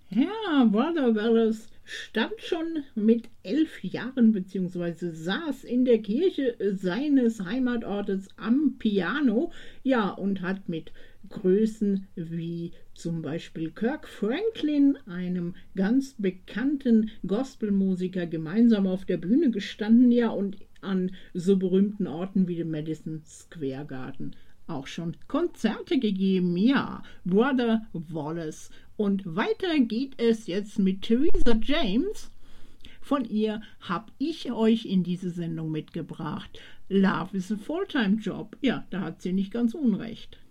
Ja, Brother Wallace stand schon mit 11 Jahren beziehungsweise saß in der Kirche seines Heimatortes am Piano, ja, und hat mit Größen wie zum Beispiel Kirk Franklin, einem ganz bekannten Gospelmusiker, gemeinsam auf der Bühne gestanden, ja, und an so berühmten Orten wie dem Madison Square Garden auch schon Konzerte gegeben, ja, Brother Wallace. Und weiter geht es jetzt mit Theresa James. Von ihr habe ich euch in diese Sendung mitgebracht. Love is a Fulltime Job. Ja, da hat sie nicht ganz unrecht.